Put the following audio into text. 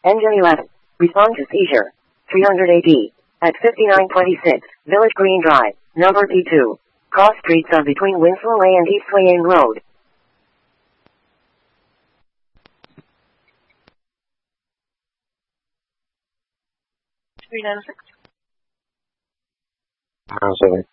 Engine 11. Respond to seizure. 300 AD. At 5926, Village Green Drive, number P2. Cross streets of between Winslow Way and East Swaying Road. Sorry.